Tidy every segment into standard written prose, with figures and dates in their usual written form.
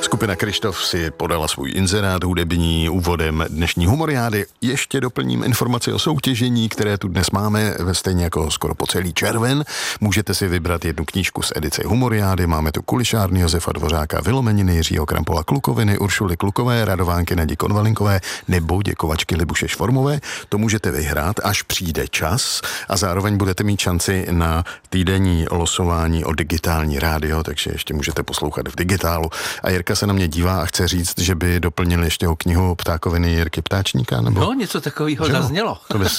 Skupina Kryštof si podala svůj inzerát hudební úvodem dnešní humoriády. Ještě doplním informaci o soutěžení, které tu dnes máme, stejně jako skoro po celý červen. Můžete si vybrat jednu knížku z edice humoriády. Máme tu Kulišárny Josefa Dvořáka, Vylomeniny Jiřího Krampola Klukoviny, Uršuly Klukové, Radovánky Nadi Konvalinkové nebo Děkovačky Libuše Švormové. To můžete vyhrát, až přijde čas, a zároveň budete mít šanci na týdenní losování o digitální rádio, takže ještě můžete poslouchat v digitálu. A Jirka se na mě dívá a chce říct, že by doplnil ještě o knihu Ptákoviny Jirky Ptáčníka, nebo? No, něco takového zaznělo.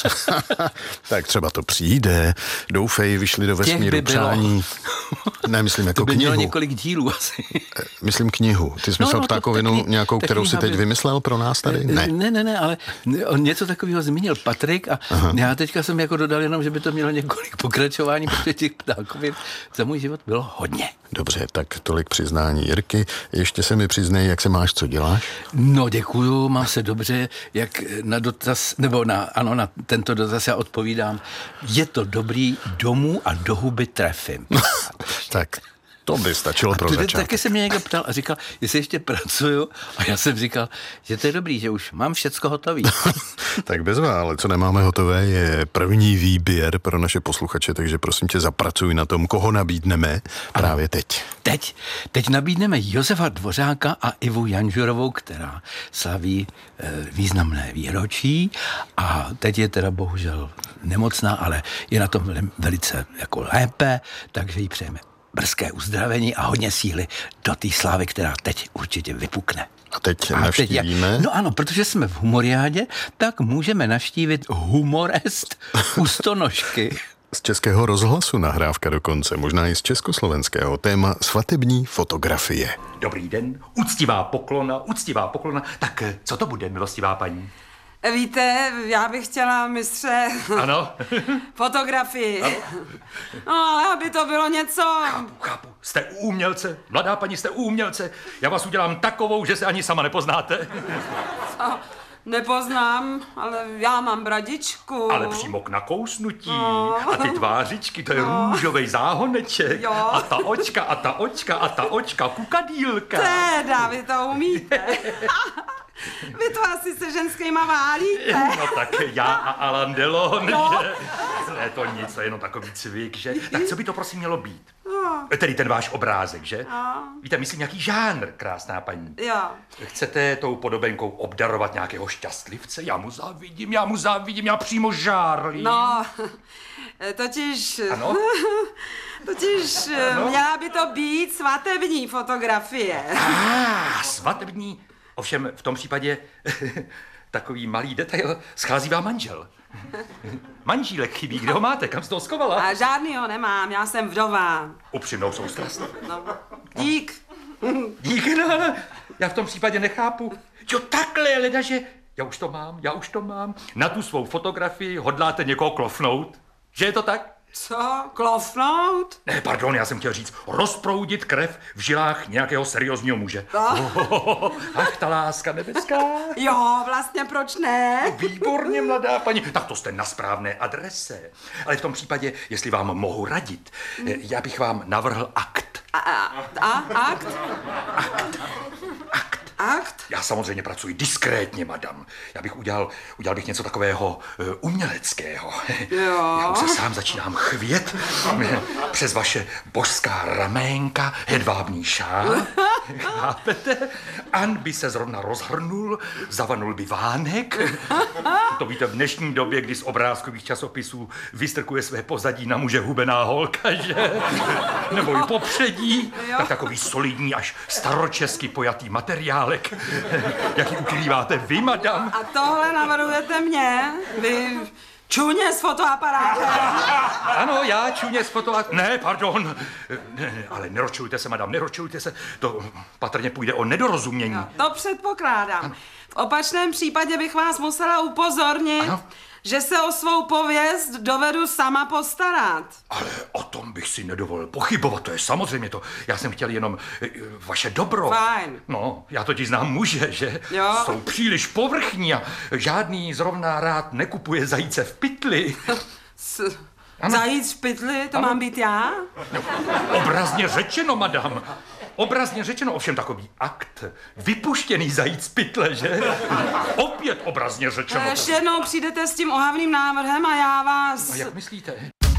Tak třeba to přijde. Doufej, vyšli do vesmíru přání. Ne, myslím jako to by knihu. mělo několik dílů asi. Myslím knihu. Ty jsi myslel Ptákovinu nějakou, kterou si teď vymyslel pro nás tady? Ne, ale on něco takového zmínil Patrik a já teďka jsem jako dodal jenom, že by to mělo několik pokračování, protože těch ptákovin za můj život bylo hodně. Dobře, tak tolik přiznání Jirky. Ještě se mi přiznej, jak se máš, co děláš? No, děkuju, mám se dobře, jak na dotaz, nebo na tento dotaz já odpovídám. Je to dobrý, domů a do huby trefím. Tak to by stačilo pro začátek. Taky se mě někdo ptal a říkal, jestli ještě pracuju, a já jsem říkal, že to je dobrý, že už mám všecko hotový. Tak bezva, ale co nemáme hotové, je první výběr pro naše posluchače, takže prosím tě, zapracuj na tom, koho nabídneme právě teď. Teď nabídneme Josefa Dvořáka a Ivu Janžurovou, která slaví významné výročí, a teď je teda bohužel nemocná, ale je na tom velice jako lépe, takže jí přejeme brzké uzdravení a hodně síly do té slávy, která teď určitě vypukne. A teď navštívíme? No ano, protože jsme v humoriádě, tak můžeme navštívit Humorest u Stonožky. Z Českého rozhlasu nahrávka dokonce, možná i z československého, téma svatební fotografie. Dobrý den, úctivá poklona. Tak co to bude, milostivá paní? Víte, já bych chtěla, mistře... Ano? Fotografii. Ano. No, ale aby to bylo něco... Chápu. Jste umělce, mladá paní, jste umělce. Já vás udělám takovou, že se ani sama nepoznáte. Co? Nepoznám, ale já mám bradičku. Ale přímo k nakousnutí. No. A ty tvářičky, to je růžovej záhoneček. Jo. A ta očka, kukadýlka. Teda, vy to umíte. Vy to asi se ženskýma válíte. No tak já a Alain Delon, No. že? Ne, to nic, to je jenom takový cvik, že? Tak co by to prosím mělo být? No. Tedy ten váš obrázek, že? No. Víte, myslím, nějaký žánr, krásná paní. Jo. Chcete tou podobenkou obdarovat nějakého šťastlivce? Já mu závidím, já přímo žárlím. No, totiž... Ano? Ano? Měla by to být svatební fotografie. Svatební. Ovšem v tom případě takový malý detail, schází vám manžel. Manžílek chybí, kde ho máte, kam jste ho schovala? A žádnýho nemám, já jsem vdova. Upřímnou soustrast. No, dík. Díky, no. Já v tom případě nechápu. Jo, takhle, ledaže. Já už to mám. Na tu svou fotografii hodláte někoho klofnout. Že je to tak? Co? Klofnout? Ne, pardon, já jsem chtěl říct, rozproudit krev v žilách nějakého seriózního muže. Ach, ta láska nebeská. Jo, vlastně proč ne? Výborně, mladá paní. Tak to jste na správné adrese. Ale v tom případě, jestli vám mohu radit, já bych vám navrhl akt. Akt? Akt? Já samozřejmě pracuji diskrétně, madam. Já bych udělal bych něco takového uměleckého. Jo. Já už se sám začínám chvět přes vaše božská raménka, hedvábný šál. Chápete? An by se zrovna rozhrnul, zavanul by vánek. To víte, v dnešní době, kdy z obrázkových časopisů vystrkuje své pozadí na muže hubená holka, že? Nebo i popředí. Tak takový solidní až staročesky pojatý materiálek. Jaký ukrýváte vy, madam? A tohle navrhujete mě? Vy čuně s fotoaparátem? Ano, já čuně s fotoaparátem. Ne, pardon. Ne, ale nerozčilujte se, madam, nerozčilujte se. To patrně půjde o nedorozumění. No, to předpokládám. Ano. V opačném případě bych vás musela upozornit, ano? Že se o svou pověst dovedu sama postarat. Ale o tom bych si nedovolil pochybovat, to je samozřejmě to. Já jsem chtěl jenom vaše dobro. Fajn. No, já totiž znám muže, že? Jo. Jsou příliš povrchní a žádný zrovna rád nekupuje zajíce v pytli. Zajíc v pytli, to mám být já? No, obrazně řečeno, madam. Obrazně řečeno, ovšem takový akt. Vypuštěný zajíc z pytle, že? Opět obrazně řečeno. Ještě jednou přijdete s tím ohavným návrhem a já vás... A jak myslíte?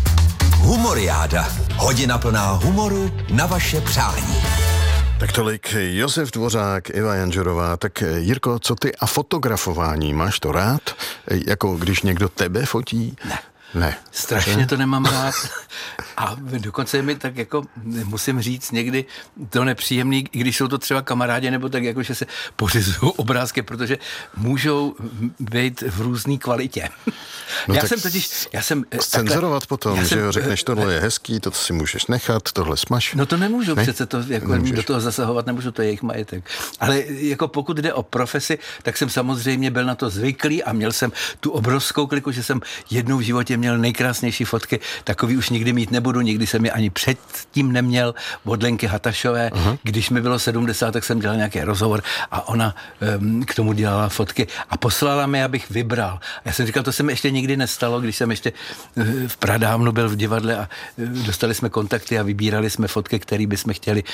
Humoriáda. Hodina plná humoru na vaše přání. Tak tolik Josef Dvořák, Iva Janžurová. Tak Jirko, co ty a fotografování? Máš to rád? Jako když někdo tebe fotí? Ne. Strašně to nemám rád. A dokonce mi tak jako, musím říct, někdy to nepříjemný, i když jsou to třeba kamarádi, nebo tak jako, že se pořizují obrázky, protože můžou být v různé kvalitě. No já jsem scenzurovat potom, že jo, řekneš, tohle je hezký, to si můžeš nechat, tohle smaž. No to nemůžu, ne? Přece to jako do toho zasahovat nemůžu, to je jejich majetek. Ale jako pokud jde o profesi, tak jsem samozřejmě byl na to zvyklý a měl jsem tu obrovskou kliku, že jsem jednou v životě měl nejkrásnější fotky, takový už nikdy mít nebudu, nikdy jsem je ani předtím neměl, od Lenky Hatašové. Když mi bylo 70, tak jsem dělal nějaký rozhovor a ona k tomu dělala fotky a poslala mi, abych vybral. A já jsem říkal, to se mi ještě nikdy nestalo, když jsem ještě v pradávnu byl v divadle a dostali jsme kontakty a vybírali jsme fotky, které bychom chtěli,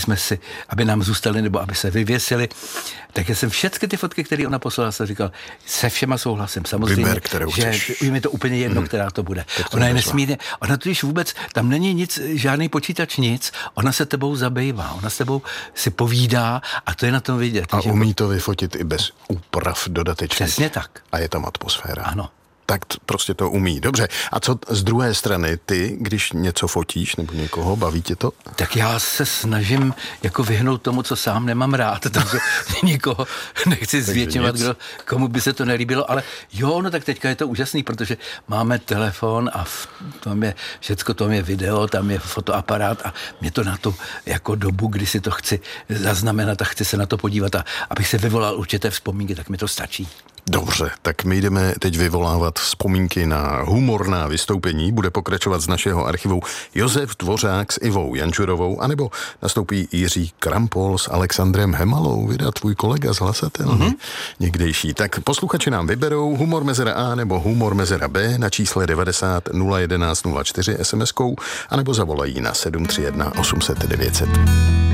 aby nám zůstaly nebo aby se vyvěsily. Tak já jsem všechny ty fotky, které ona poslala, jsem říkal, se všema souhlasím. Samozřejmě, vyber, kterou že je mi to úplně jedno, která to bude. Ona je nesmírně, ona totiž vůbec, tam není nic, žádný počítač, nic, ona se tebou zabývá, ona s tebou si povídá a to je na tom vidět. A umí to vyfotit i bez úprav dodatečných. Přesně tak. A je tam atmosféra. Ano. Tak prostě to umí. Dobře. A co z druhé strany ty, když něco fotíš nebo někoho, baví tě to? Tak já se snažím jako vyhnout tomu, co sám nemám rád, takže nikoho nechci zvětšovat, komu by se to nelíbilo, ale jo, no tak teďka je to úžasný, protože máme telefon a tam je všecko, tam je video, tam je fotoaparát a mě to na tu jako dobu, kdy si to chci zaznamenat a chci se na to podívat a abych se vyvolal určité vzpomínky, tak mi to stačí. Dobře, tak my jdeme teď vyvolávat vzpomínky na humorná vystoupení. Bude pokračovat z našeho archivu Josef Dvořák s Ivou Janžurovou, anebo nastoupí Jiří Krampol s Alexandrem Hemalou, vydá tvůj kolega z Hlasatelny, někdejší. Tak posluchači nám vyberou humor mezera A nebo humor mezera B na čísle 90 011 04 SMS-kou, anebo zavolají na 731 800 900.